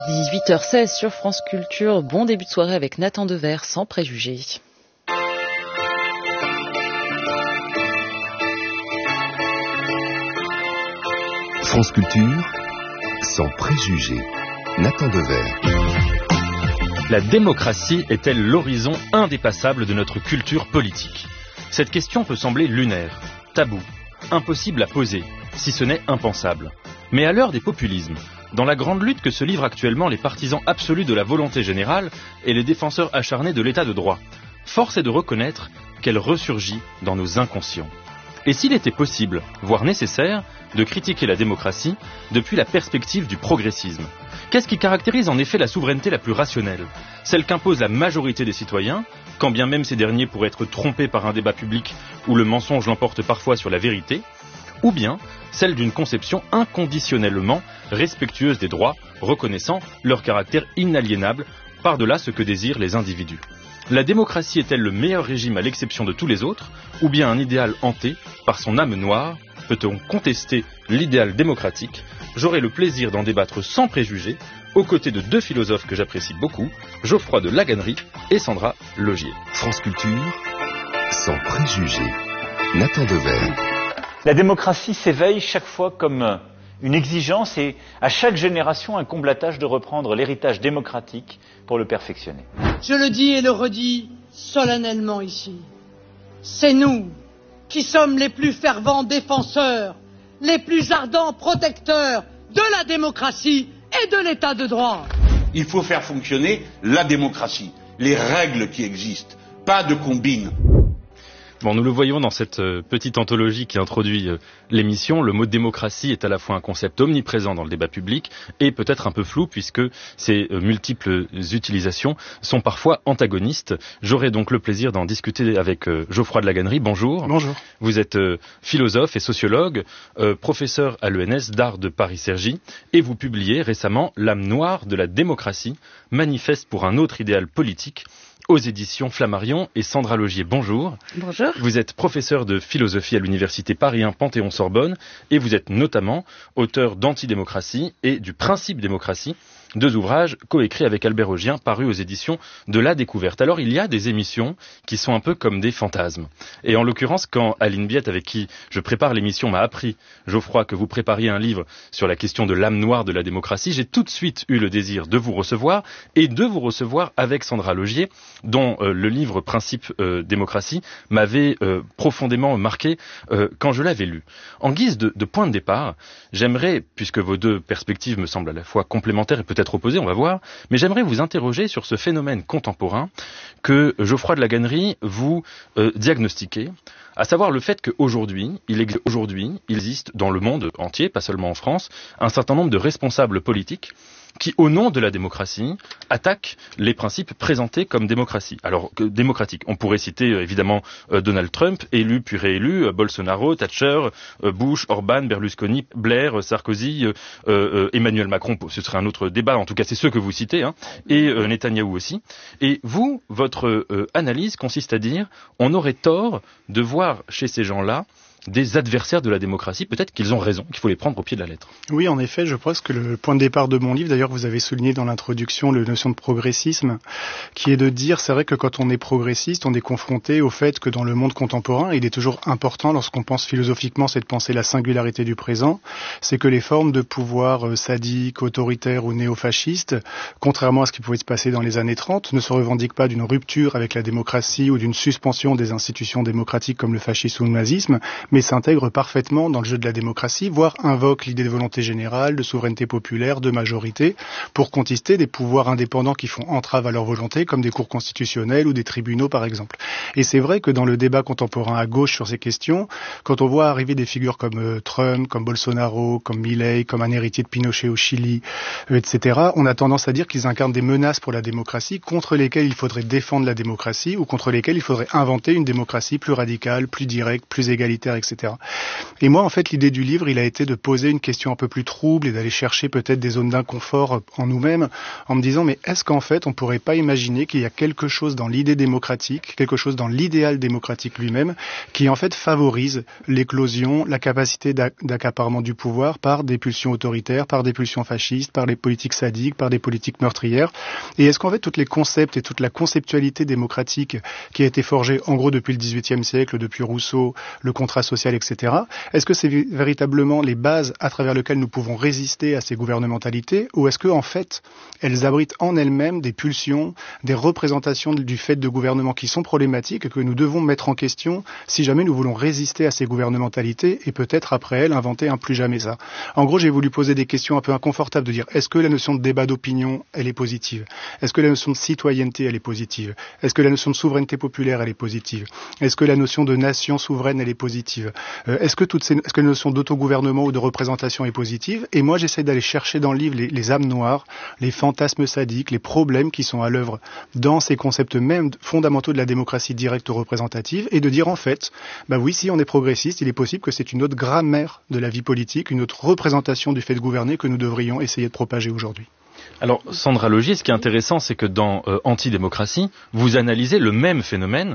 18h16 sur France Culture, bon début de soirée avec Nathan Dever, sans préjugés. France Culture, sans préjugés, Nathan Dever. La démocratie est-elle l'horizon indépassable de notre culture politique ? Cette question peut sembler lunaire, taboue, impossible à poser, si ce n'est impensable. Mais à l'heure des populismes, dans la grande lutte que se livrent actuellement les partisans absolus de la volonté générale et les défenseurs acharnés de l'état de droit, force est de reconnaître qu'elle ressurgit dans nos inconscients. Et s'il était possible, voire nécessaire, de critiquer la démocratie depuis la perspective du progressisme ? Qu'est-ce qui caractérise en effet la souveraineté la plus rationnelle ? Celle qu'impose la majorité des citoyens, quand bien même ces derniers pourraient être trompés par un débat public où le mensonge l'emporte parfois sur la vérité ? Ou bien celle d'une conception inconditionnellement respectueuse des droits, reconnaissant leur caractère inaliénable par-delà ce que désirent les individus. La démocratie est-elle le meilleur régime à l'exception de tous les autres, ou bien un idéal hanté par son âme noire ? Peut-on contester l'idéal démocratique ? J'aurai le plaisir d'en débattre sans préjugés, aux côtés de deux philosophes que j'apprécie beaucoup, Geoffroy de Laganerie et Sandra Logier. France Culture, sans préjugés, Nathan Dever. La démocratie s'éveille chaque fois comme une exigence et à chaque génération incombe la tâche de reprendre l'héritage démocratique pour le perfectionner. Je le dis et le redis solennellement ici. C'est nous qui sommes les plus fervents défenseurs, les plus ardents protecteurs de la démocratie et de l'état de droit. Il faut faire fonctionner la démocratie, les règles qui existent, pas de combines. Bon, nous le voyons dans cette petite anthologie qui introduit l'émission. Le mot démocratie est à la fois un concept omniprésent dans le débat public et peut-être un peu flou puisque ses multiples utilisations sont parfois antagonistes. J'aurai donc le plaisir d'en discuter avec Geoffroy de Laganerie. Bonjour. Bonjour. Vous êtes philosophe et sociologue, professeur à l'ENS d'art de Paris-Cergy et vous publiez récemment L'âme noire de la démocratie, manifeste pour un autre idéal politique, aux éditions Flammarion. Et Sandra Logier, bonjour. Bonjour. Vous êtes professeur de philosophie à l'université Paris 1 Panthéon-Sorbonne et vous êtes notamment auteur d'Antidémocratie et du Principe démocratie, deux ouvrages coécrits avec Albert Augien parus aux éditions de La Découverte. Alors il y a des émissions qui sont un peu comme des fantasmes. Et en l'occurrence, quand Aline Biette, avec qui je prépare l'émission, m'a appris, Geoffroy, que vous prépariez un livre sur la question de l'âme noire de la démocratie, j'ai tout de suite eu le désir de vous recevoir et de vous recevoir avec Sandra Logier, dont le livre Principe démocratie m'avait profondément marqué quand je l'avais lu. En guise de point de départ, j'aimerais, puisque vos deux perspectives me semblent à la fois complémentaires et peut-être opposées, on va voir, mais j'aimerais vous interroger sur ce phénomène contemporain que Geoffroy de Laganerie vous diagnostiquez, à savoir le fait qu'aujourd'hui, il existe dans le monde entier, pas seulement en France, un certain nombre de responsables politiques qui, au nom de la démocratie, attaquent les principes présentés comme démocratie. Alors, démocratique. On pourrait citer évidemment Donald Trump, élu puis réélu, Bolsonaro, Thatcher, Bush, Orban, Berlusconi, Blair, Sarkozy, Emmanuel Macron. Ce serait un autre débat. En tout cas, c'est ceux que vous citez, hein, et Netanyahou aussi. Et vous, votre analyse consiste à dire on aurait tort de voir chez ces gens-là des adversaires de la démocratie. Peut-être qu'ils ont raison, qu'il faut les prendre au pied de la lettre. Oui, en effet, je pense que le point de départ de mon livre, d'ailleurs vous avez souligné dans l'introduction la notion de progressisme, qui est de dire, c'est vrai que quand on est progressiste, on est confronté au fait que dans le monde contemporain, il est toujours important lorsqu'on pense philosophiquement, c'est de penser la singularité du présent, c'est que les formes de pouvoir sadiques, autoritaires ou néofascistes, contrairement à ce qui pouvait se passer dans les années 30, ne se revendiquent pas d'une rupture avec la démocratie ou d'une suspension des institutions démocratiques comme le fascisme ou le nazisme, mais s'intègre parfaitement dans le jeu de la démocratie, voire invoque l'idée de volonté générale, de souveraineté populaire, de majorité, pour contester des pouvoirs indépendants qui font entrave à leur volonté, comme des cours constitutionnels ou des tribunaux par exemple. Et c'est vrai que dans le débat contemporain à gauche sur ces questions, quand on voit arriver des figures comme Trump, comme Bolsonaro, comme Milei, comme un héritier de Pinochet au Chili, etc., on a tendance à dire qu'ils incarnent des menaces pour la démocratie, contre lesquelles il faudrait défendre la démocratie, ou contre lesquelles il faudrait inventer une démocratie plus radicale, plus directe, plus égalitaire, etc. Et moi, en fait, l'idée du livre, il a été de poser une question un peu plus trouble et d'aller chercher peut-être des zones d'inconfort en nous-mêmes, en me disant, mais est-ce qu'en fait, on pourrait pas imaginer qu'il y a quelque chose dans l'idée démocratique, quelque chose dans l'idéal démocratique lui-même, qui en fait favorise l'éclosion, la capacité d'accaparement du pouvoir par des pulsions autoritaires, par des pulsions fascistes, par des politiques sadiques, par des politiques meurtrières. Et est-ce qu'en fait, tous les concepts et toute la conceptualité démocratique qui a été forgée, en gros, depuis le XVIIIe siècle, depuis Rousseau, le contrat social, etc., est-ce que c'est véritablement les bases à travers lesquelles nous pouvons résister à ces gouvernementalités, ou est-ce que, en fait, elles abritent en elles-mêmes des pulsions, des représentations du fait de gouvernements qui sont problématiques et que nous devons mettre en question si jamais nous voulons résister à ces gouvernementalités et peut-être après elles inventer un plus jamais ça. En gros, j'ai voulu poser des questions un peu inconfortables de dire est-ce que la notion de débat d'opinion, elle est positive? Est-ce que la notion de citoyenneté, elle est positive? Est-ce que la notion de souveraineté populaire, elle est positive? Est-ce que la notion de nation souveraine, elle est positive? Est-ce que la notion d'autogouvernement ou de représentation est positive? Et moi, j'essaie d'aller chercher dans le livre les âmes noires, les fantasmes sadiques, les problèmes qui sont à l'œuvre dans ces concepts même fondamentaux de la démocratie directe ou représentative, et de dire en fait, bah oui, si on est progressiste, il est possible que c'est une autre grammaire de la vie politique, une autre représentation du fait de gouverner que nous devrions essayer de propager aujourd'hui. Alors, Sandra Logier, ce qui est intéressant, c'est que dans Antidémocratie, vous analysez le même phénomène,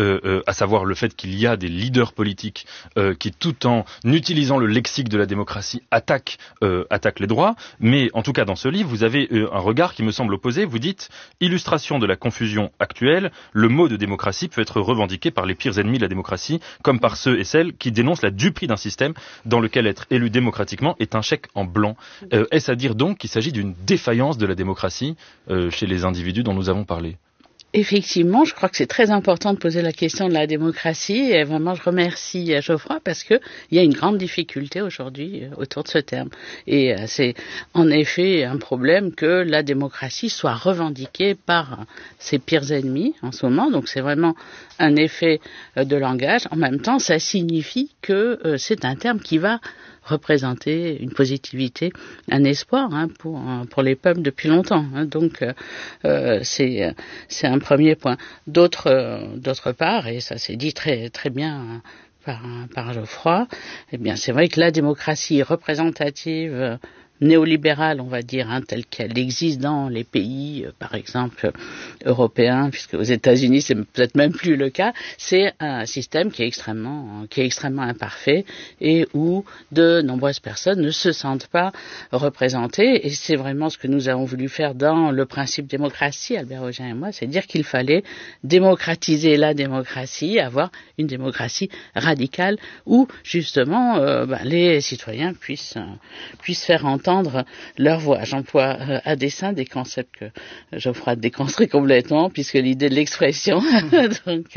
à savoir le fait qu'il y a des leaders politiques qui, tout en utilisant le lexique de la démocratie, attaquent les droits. Mais en tout cas, dans ce livre, vous avez un regard qui me semble opposé. Vous dites, illustration de la confusion actuelle, le mot de démocratie peut être revendiqué par les pires ennemis de la démocratie, comme par ceux et celles qui dénoncent la duperie d'un système dans lequel être élu démocratiquement est un chèque en blanc. Est-ce à dire donc qu'il s'agit d'une défaillance de la démocratie chez les individus dont nous avons parlé? Effectivement, je crois que c'est très important de poser la question de la démocratie et vraiment je remercie Geoffroy parce que il y a une grande difficulté aujourd'hui autour de ce terme et c'est en effet un problème que la démocratie soit revendiquée par ses pires ennemis en ce moment, donc c'est vraiment un effet de langage. En même temps, ça signifie que c'est un terme qui va représenter une positivité, un espoir pour les peuples depuis longtemps. Donc c'est un premier point. D'autre part, et ça s'est dit très très bien par Geoffroy, eh bien c'est vrai que la démocratie représentative néolibérale, on va dire, telle qu'elle existe dans les pays, par exemple, européens, puisque aux États-Unis, c'est peut-être même plus le cas, c'est un système qui est extrêmement imparfait et où de nombreuses personnes ne se sentent pas représentées. Et c'est vraiment ce que nous avons voulu faire dans le principe démocratie, Albert Rogen et moi, c'est dire qu'il fallait démocratiser la démocratie, avoir une démocratie radicale où, justement, les citoyens puissent faire entendre leur voix. J'emploie à dessein des concepts que Geoffroy déconstruit complètement, puisque l'idée de l'expression, donc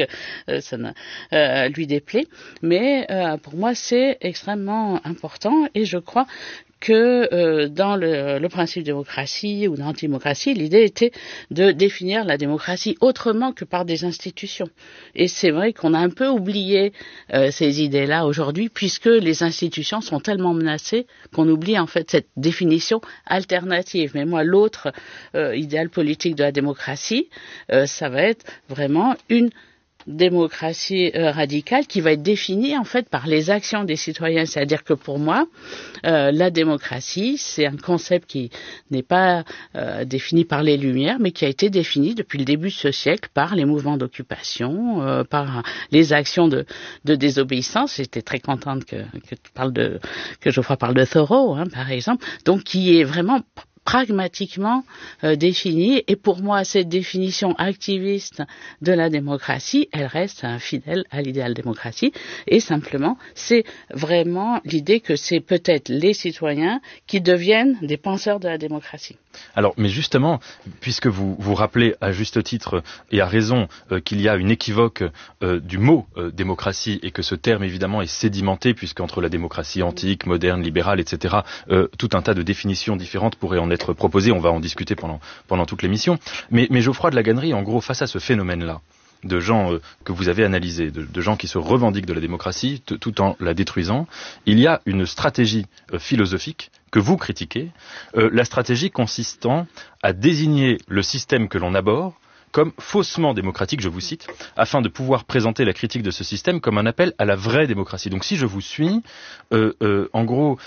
ça lui déplaît. Mais pour moi, c'est extrêmement important et je crois que dans le principe de démocratie ou d'antidémocratie, l'idée était de définir la démocratie autrement que par des institutions. Et c'est vrai qu'on a un peu oublié ces idées-là aujourd'hui, puisque les institutions sont tellement menacées qu'on oublie en fait cette définition alternative. Mais moi, l'autre idéal politique de la démocratie, ça va être vraiment une démocratie radicale qui va être définie en fait par les actions des citoyens. C'est-à-dire que pour moi, la démocratie, c'est un concept qui n'est pas défini par les Lumières, mais qui a été défini depuis le début de ce siècle par les mouvements d'occupation, par les actions de désobéissance. J'étais très contente que Geoffroy parle de Thoreau, par exemple. Donc, qui est vraiment pragmatiquement définie, et pour moi cette définition activiste de la démocratie, elle reste fidèle à l'idéal démocratie, et simplement c'est vraiment l'idée que c'est peut-être les citoyens qui deviennent des penseurs de la démocratie. Alors, mais justement, puisque vous rappelez à juste titre et à raison qu'il y a une équivoque du mot démocratie et que ce terme évidemment est sédimenté puisqu'entre la démocratie antique, moderne, libérale, etc., tout un tas de définitions différentes pourraient en être proposées. On va en discuter pendant toute l'émission. Mais Geoffroy de la Gannerie, en gros, face à ce phénomène-là, de gens que vous avez analysés, de gens qui se revendiquent de la démocratie tout en la détruisant, il y a une stratégie philosophique que vous critiquez, la stratégie consistant à désigner le système que l'on aborde comme faussement démocratique, je vous cite, afin de pouvoir présenter la critique de ce système comme un appel à la vraie démocratie. Donc si je vous suis, en gros,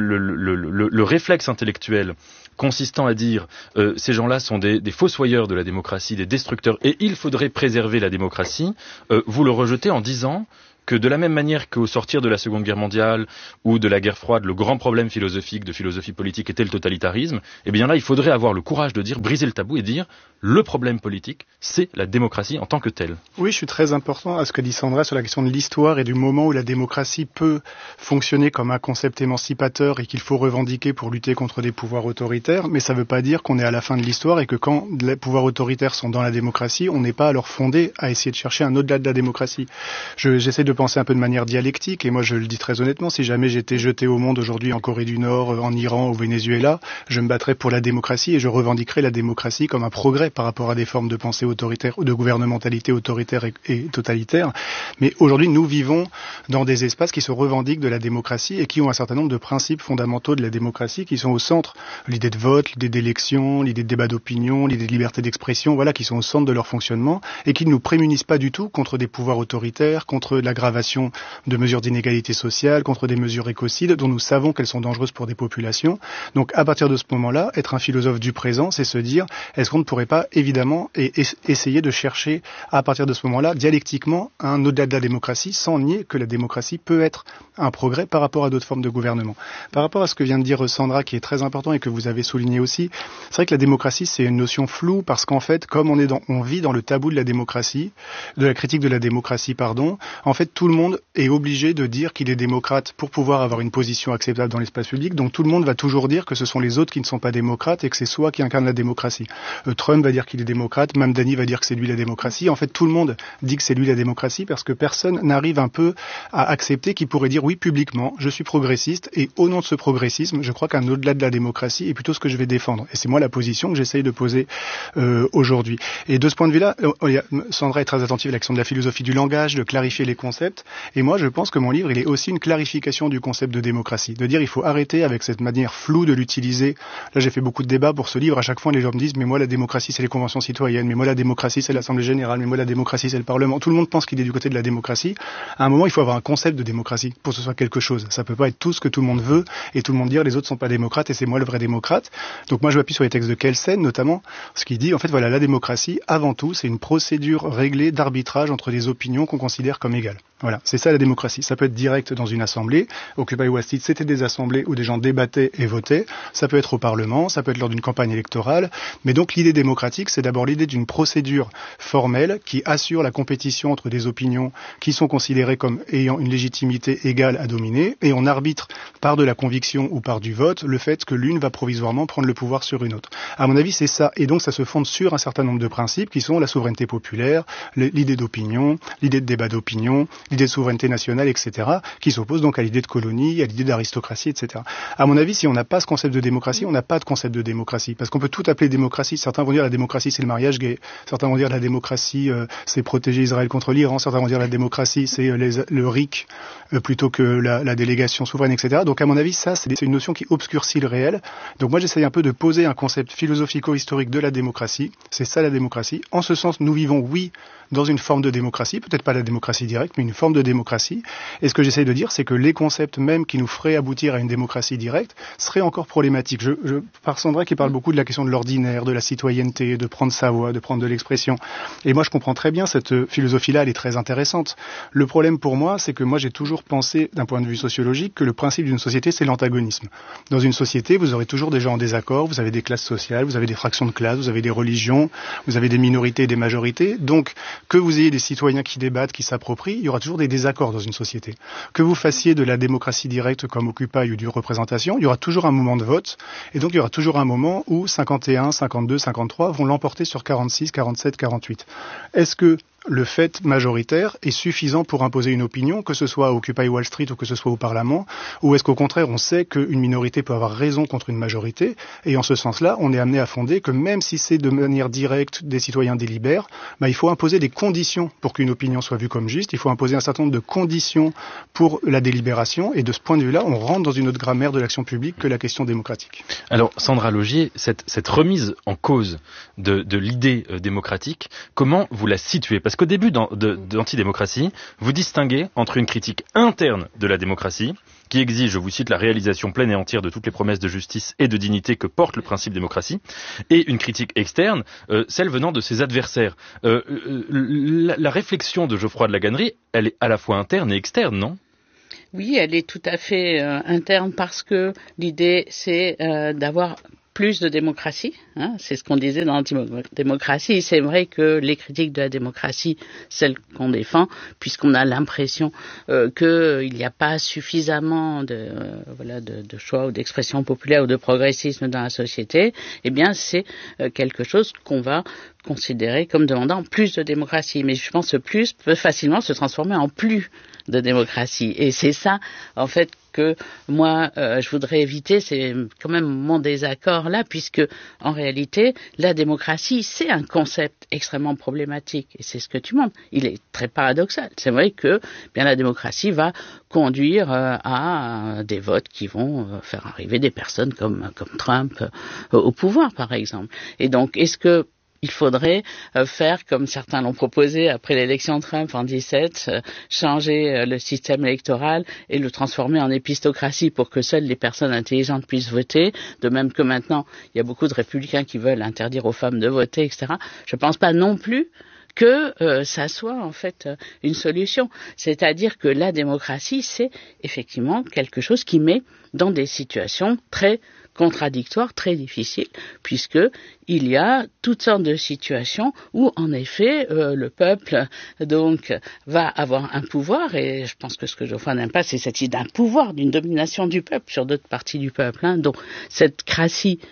le réflexe intellectuel consistant à dire ces gens-là sont des fossoyeurs de la démocratie, des destructeurs, et il faudrait préserver la démocratie, vous le rejetez en disant que de la même manière qu'au sortir de la Seconde Guerre mondiale ou de la guerre froide, le grand problème philosophique de philosophie politique était le totalitarisme, eh bien là, il faudrait avoir le courage de dire, briser le tabou et dire le problème politique, c'est la démocratie en tant que telle. Oui, je suis très important à ce que dit Sandra sur la question de l'histoire et du moment où la démocratie peut fonctionner comme un concept émancipateur et qu'il faut revendiquer pour lutter contre des pouvoirs autoritaires, mais ça ne veut pas dire qu'on est à la fin de l'histoire et que quand les pouvoirs autoritaires sont dans la démocratie, on n'est pas alors fondé à essayer de chercher un au-delà de la démocratie. J'essaie de penser un peu de manière dialectique, et moi je le dis très honnêtement, si jamais j'étais jeté au monde aujourd'hui en Corée du Nord, en Iran, au Venezuela, je me battrais pour la démocratie et je revendiquerais la démocratie comme un progrès par rapport à des formes de pensée autoritaire ou de gouvernementalité autoritaire et totalitaire. Mais aujourd'hui, nous vivons dans des espaces qui se revendiquent de la démocratie et qui ont un certain nombre de principes fondamentaux de la démocratie qui sont au centre. L'idée de vote, l'idée d'élection, l'idée de débat d'opinion, l'idée de liberté d'expression, voilà, qui sont au centre de leur fonctionnement et qui ne nous prémunissent pas du tout contre des pouvoirs autoritaires, contre l'aggravation de mesures d'inégalité sociale, contre des mesures écocides dont nous savons qu'elles sont dangereuses pour des populations. Donc à partir de ce moment-là, être un philosophe du présent, c'est se dire, est-ce qu'on ne pourrait pas évidemment essayer de chercher à partir de ce moment-là, dialectiquement, un au-delà de la démocratie, sans nier que la démocratie peut être un progrès par rapport à d'autres formes de gouvernement. Par rapport à ce que vient de dire Sandra, qui est très important et que vous avez souligné aussi, c'est vrai que la démocratie, c'est une notion floue parce qu'en fait, comme on vit dans le tabou de la démocratie, de la critique de la démocratie, en fait, tout le monde est obligé de dire qu'il est démocrate pour pouvoir avoir une position acceptable dans l'espace public. Donc tout le monde va toujours dire que ce sont les autres qui ne sont pas démocrates et que c'est soi qui incarne la démocratie. Trump va dire qu'il est démocrate, Mamdani va dire que c'est lui la démocratie. En fait, tout le monde dit que c'est lui la démocratie parce que personne n'arrive un peu à accepter qu'il pourrait dire oui publiquement, je suis progressiste et au nom de ce progressisme, je crois qu'un au-delà de la démocratie est plutôt ce que je vais défendre. Et c'est moi la position que j'essaye de poser aujourd'hui. Et de ce point de vue-là, Sandra est très attentive à l'action de la philosophie du langage, de clarifier les concepts. Et moi, je pense que mon livre, il est aussi une clarification du concept de démocratie. De dire, il faut arrêter avec cette manière floue de l'utiliser. Là, j'ai fait beaucoup de débats pour ce livre. À chaque fois, les gens me disent, mais moi, la démocratie, c'est les conventions citoyennes. Mais moi, la démocratie, c'est l'Assemblée générale. Mais moi, la démocratie, c'est le Parlement. Tout le monde pense qu'il est du côté de la démocratie. À un moment, il faut avoir un concept de démocratie pour que ce soit quelque chose. Ça peut pas être tout ce que tout le monde veut et tout le monde dire, les autres sont pas démocrates et c'est moi le vrai démocrate. Donc moi, je m'appuie sur les textes de Kelsen, notamment, ce qui dit, en fait, voilà, la démocratie, avant tout, c'est une procédure réglée d'arbitrage entre des opinions qu'on considère comme égales. Voilà, c'est ça la démocratie. Ça peut être direct dans une assemblée. Occupy Wall Street, c'était des assemblées où des gens débattaient et votaient. Ça peut être au Parlement, ça peut être lors d'une campagne électorale. Mais donc l'idée démocratique, c'est d'abord l'idée d'une procédure formelle qui assure la compétition entre des opinions qui sont considérées comme ayant une légitimité égale à dominer. Et on arbitre par de la conviction ou par du vote le fait que l'une va provisoirement prendre le pouvoir sur une autre. À mon avis, c'est ça. Et donc ça se fonde sur un certain nombre de principes qui sont la souveraineté populaire, l'idée d'opinion, l'idée de débat d'opinion, l'idée de souveraineté nationale, etc., qui s'oppose donc à l'idée de colonie, à l'idée d'aristocratie, etc. À mon avis, si on n'a pas ce concept de démocratie, on n'a pas de concept de démocratie. Parce qu'on peut tout appeler démocratie. Certains vont dire la démocratie, c'est le mariage gay. Certains vont dire la démocratie, c'est protéger Israël contre l'Iran. Certains vont dire la démocratie, c'est le RIC plutôt que la délégation souveraine, etc. Donc à mon avis, ça, c'est une notion qui obscurcit le réel. Donc moi, j'essaye un peu de poser un concept philosophico-historique de la démocratie. C'est ça la démocratie. En ce sens, nous vivons, oui, dans une forme de démocratie, peut-être pas la démocratie directe, mais une forme de démocratie. Et ce que j'essaie de dire, c'est que les concepts même qui nous feraient aboutir à une démocratie directe seraient encore problématiques. Par Sandra qui parle beaucoup de la question de l'ordinaire, de la citoyenneté, de prendre sa voix, de prendre de l'expression. Et moi, je comprends très bien cette philosophie-là, elle est très intéressante. Le problème pour moi, c'est que moi, j'ai toujours pensé, d'un point de vue sociologique, que le principe d'une société, c'est l'antagonisme. Dans une société, vous aurez toujours des gens en désaccord, vous avez des classes sociales, vous avez des fractions de classes, vous avez des religions, vous avez des minorités et des majorités. Donc, que vous ayez des citoyens qui débattent, qui s'approprient, il y aura toujours des désaccords dans une société. Que vous fassiez de la démocratie directe comme Occupy ou du représentation, il y aura toujours un moment de vote, et donc il y aura toujours un moment où 51, 52, 53 vont l'emporter sur 46, 47, 48. Est-ce que le fait majoritaire est suffisant pour imposer une opinion, que ce soit à Occupy Wall Street ou que ce soit au Parlement, ou est-ce qu'au contraire on sait qu'une minorité peut avoir raison contre une majorité, et en ce sens-là on est amené à fonder que même si c'est de manière directe des citoyens délibèrent, il faut imposer des conditions pour qu'une opinion soit vue comme juste, il faut imposer un certain nombre de conditions pour la délibération, et de ce point de vue-là on rentre dans une autre grammaire de l'action publique que la question démocratique. Alors Sandra Laugier, cette remise en cause de l'idée démocratique, comment vous la situez? Parce qu'au début d'Antidémocratie, vous distinguez entre une critique interne de la démocratie, qui exige, je vous cite, la réalisation pleine et entière de toutes les promesses de justice et de dignité que porte le principe démocratie, et une critique externe, celle venant de ses adversaires. La réflexion de Geoffroy de Laganerie, elle est à la fois interne et externe, non ? Oui, elle est tout à fait interne parce que l'idée, c'est d'avoir plus de démocratie, c'est ce qu'on disait dans l'antidémocratie. C'est vrai que les critiques de la démocratie, celles qu'on défend, puisqu'on a l'impression qu'il n'y a pas suffisamment de choix ou d'expression populaire ou de progressisme dans la société, eh bien c'est quelque chose qu'on va considérer comme demandant plus de démocratie. Mais je pense que plus peut facilement se transformer en plus de démocratie. Et c'est ça, en fait, que moi, je voudrais éviter. C'est quand même mon désaccord là, puisque, en réalité, la démocratie, c'est un concept extrêmement problématique. Et c'est ce que tu montres. Il est très paradoxal. C'est vrai que, bien, la démocratie va conduire à des votes qui vont faire arriver des personnes comme Trump au pouvoir, par exemple. Et donc, est-ce que il faudrait faire comme certains l'ont proposé après l'élection de Trump en 2017, changer le système électoral et le transformer en épistocratie pour que seules les personnes intelligentes puissent voter, de même que maintenant il y a beaucoup de républicains qui veulent interdire aux femmes de voter, etc. Je ne pense pas non plus que ça soit en fait une solution. C'est-à-dire que la démocratie, c'est effectivement quelque chose qui met dans des situations très contradictoire, très difficile, puisque il y a toutes sortes de situations où, en effet, le peuple donc va avoir un pouvoir, et je pense que ce que Geoffroy n'aime pas, c'est cette idée d'un pouvoir, d'une domination du peuple sur d'autres parties du peuple. Donc cette cratie,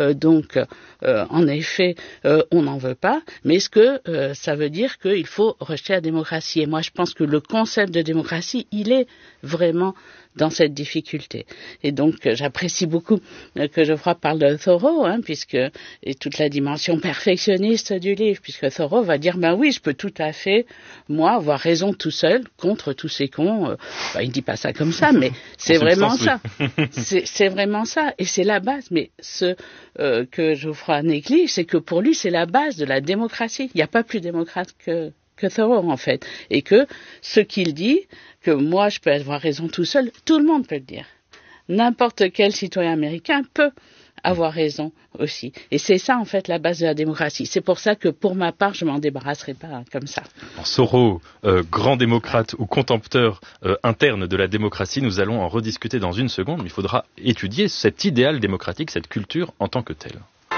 en effet, on n'en veut pas, mais est-ce que ça veut dire qu'il faut rejeter la démocratie? Et moi, je pense que le concept de démocratie, il est vraiment dans cette difficulté. Et donc, j'apprécie beaucoup que Geoffroy parle de Thoreau, puisque, et toute la dimension perfectionniste du livre, puisque Thoreau va dire, oui, je peux tout à fait, moi, avoir raison tout seul contre tous ces cons. Il ne dit pas ça comme ça, mais c'est vraiment ça. C'est vraiment ça. Et c'est la base. Mais ce que Geoffroy néglige, c'est que pour lui, c'est la base de la démocratie. Il n'y a pas plus démocrate que Thoreau, en fait. Et que ce qu'il dit, que moi je peux avoir raison tout seul, tout le monde peut le dire. N'importe quel citoyen américain peut avoir raison aussi. Et c'est ça, en fait, la base de la démocratie. C'est pour ça que, pour ma part, je m'en débarrasserai pas comme ça. Thoreau, grand démocrate ou contempteur interne de la démocratie, nous allons en rediscuter dans une seconde, mais il faudra étudier cet idéal démocratique, cette culture en tant que telle.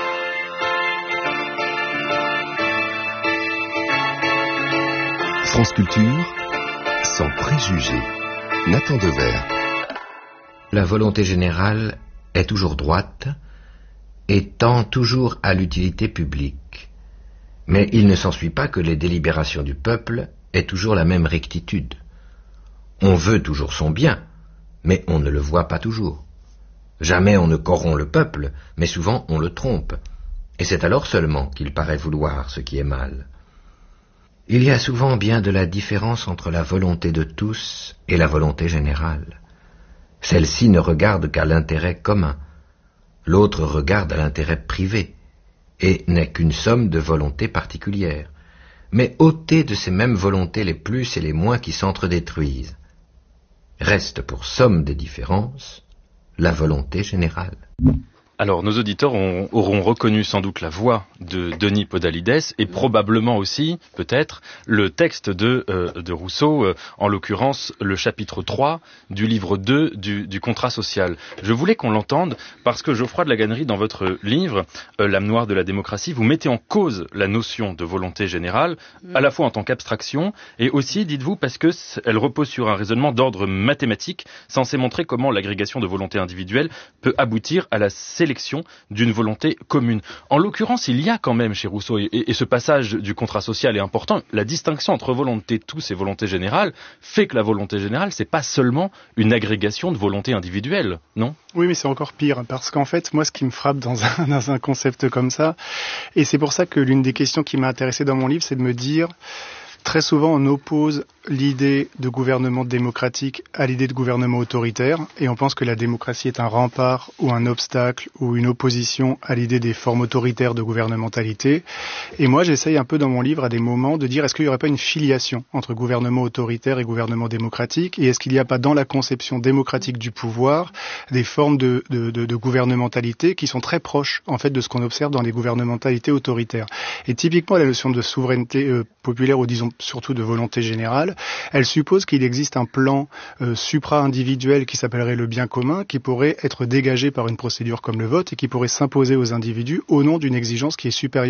France Culture, sans préjugés. Nathan Devers. La volonté générale est toujours droite et tend toujours à l'utilité publique. Mais il ne s'ensuit pas que les délibérations du peuple aient toujours la même rectitude. On veut toujours son bien, mais on ne le voit pas toujours. Jamais on ne corrompt le peuple, mais souvent on le trompe. Et c'est alors seulement qu'il paraît vouloir ce qui est mal. Il y a souvent bien de la différence entre la volonté de tous et la volonté générale. Celle-ci ne regarde qu'à l'intérêt commun, l'autre regarde à l'intérêt privé, et n'est qu'une somme de volontés particulières, mais ôtée de ces mêmes volontés les plus et les moins qui s'entredétruisent. Reste pour somme des différences la volonté générale. Alors, nos auditeurs auront reconnu sans doute la voix de Denis Podalides et probablement aussi, peut-être, le texte de Rousseau, en l'occurrence le chapitre 3 du livre 2 du contrat social. Je voulais qu'on l'entende parce que Geoffroy de Laganerie, dans votre livre, L'âme noire de la démocratie, vous mettez en cause la notion de volonté générale, à la fois en tant qu'abstraction et aussi, dites-vous, parce que elle repose sur un raisonnement d'ordre mathématique censé montrer comment l'agrégation de volonté individuelle peut aboutir à la sélection l'élection d'une volonté commune. En l'occurrence, il y a quand même chez Rousseau, et ce passage du contrat social est important, la distinction entre volonté de tous et volonté générale fait que la volonté générale, c'est pas seulement une agrégation de volontés individuelles, non ? Oui, mais c'est encore pire, parce qu'en fait, moi, ce qui me frappe dans un concept comme ça, et c'est pour ça que l'une des questions qui m'a intéressé dans mon livre, c'est de me dire, très souvent, on oppose l'idée de gouvernement démocratique à l'idée de gouvernement autoritaire, et on pense que la démocratie est un rempart ou un obstacle ou une opposition à l'idée des formes autoritaires de gouvernementalité. Et moi, j'essaye un peu dans mon livre à des moments de dire, est-ce qu'il n'y aurait pas une filiation entre gouvernement autoritaire et gouvernement démocratique, et est-ce qu'il n'y a pas dans la conception démocratique du pouvoir des formes de gouvernementalité qui sont très proches, en fait, de ce qu'on observe dans les gouvernementalités autoritaires. Et typiquement, la notion de souveraineté populaire, ou disons surtout de volonté générale, elle suppose qu'il existe un plan supra-individuel qui s'appellerait le bien commun, qui pourrait être dégagé par une procédure comme le vote et qui pourrait s'imposer aux individus au nom d'une exigence qui est supérieure